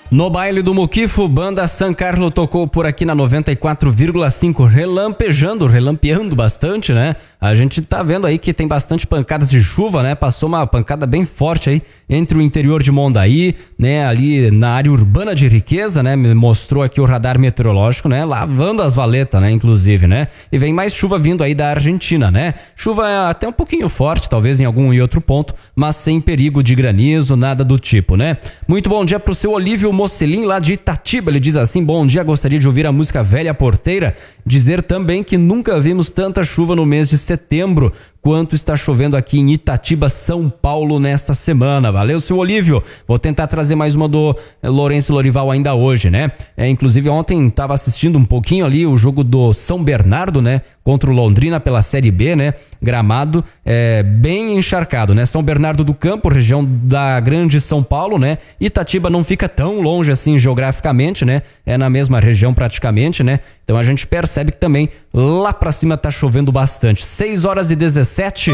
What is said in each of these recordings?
No baile do Muquifo, banda San Carlo tocou por aqui na 94,5, relampeando bastante, né? A gente tá vendo aí que tem bastante pancadas de chuva, né? Passou uma pancada bem forte aí entre o interior de Mondaí, né? Ali na área urbana de Riqueza, né? Me mostrou aqui o radar meteorológico, né? Lavando as valetas, né? Inclusive, né? E vem mais chuva vindo aí da Argentina, né? Chuva até um pouquinho forte, talvez em algum e outro ponto, mas sem perigo de granizo, nada do tipo, né? Muito bom dia pro seu Olívio Mocelin, lá de Itatiba. Ele diz assim: bom dia, gostaria de ouvir a música Velha Porteira. Dizer também que nunca vimos tanta chuva no mês de setembro quanto está chovendo aqui em Itatiba, São Paulo, nesta semana. Valeu, seu Olívio. Vou tentar trazer mais uma do Lourenço Lorival ainda hoje, né? Inclusive ontem estava assistindo um pouquinho ali o jogo do São Bernardo, né? Contra o Londrina pela Série B, né? Gramado bem encharcado, né? São Bernardo do Campo, região da Grande São Paulo, né? Itatiba não fica tão longe assim geograficamente, né? É na mesma região praticamente, né? Então a gente percebe que também lá pra cima tá chovendo bastante. 6h17.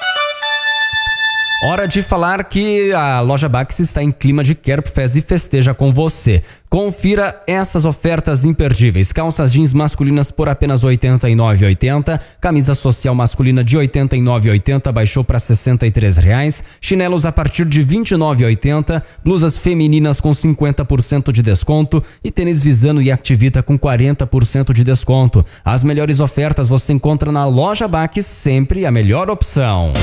Hora de falar que a loja Bax está em clima de Quero Fez e festeja com você. Confira essas ofertas imperdíveis. Calças jeans masculinas por apenas R$ 89,80. Camisa social masculina de R$ 89,80 baixou para R$ 63,00. Chinelos a partir de R$ 29,80. Blusas femininas com 50% de desconto. E tênis Visano e Activita com 40% de desconto. As melhores ofertas você encontra na loja Bax, sempre a melhor opção.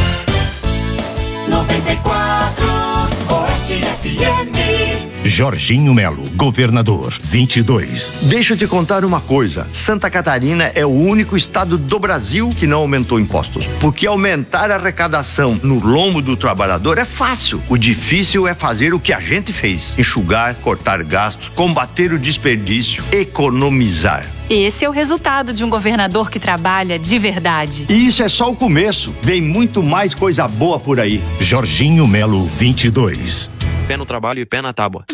94 Oeste FM. Jorginho Melo, governador, 22. Deixa eu te contar uma coisa. Santa Catarina é o único estado do Brasil que não aumentou impostos. Porque aumentar a arrecadação no lombo do trabalhador é fácil. O difícil é fazer o que a gente fez: enxugar, cortar gastos, combater o desperdício, economizar. Esse é o resultado de um governador que trabalha de verdade. E isso é só o começo. Vem muito mais coisa boa por aí. Jorginho Melo, 22. Fé no trabalho e pé na tábua.